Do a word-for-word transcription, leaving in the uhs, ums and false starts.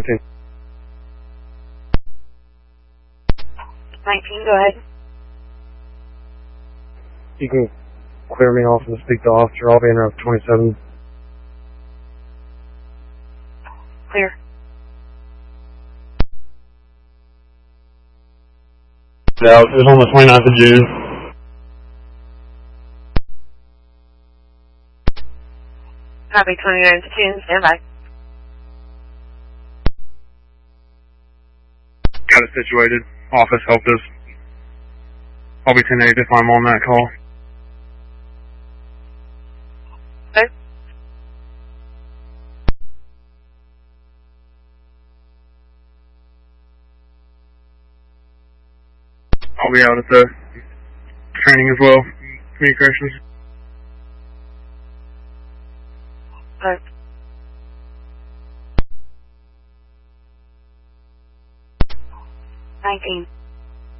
Okay. nineteen, go ahead. You can clear me off and speak to officer. I'll be in row twenty-seven. Clear. Yeah, it was on the twenty-ninth of June. Copy, twenty-ninth of June, stand by. Got it situated. Office helped us. I'll be ten eight if I'm on that call. Okay. I'll be out at the training as well. Communications. Okay. nineteen.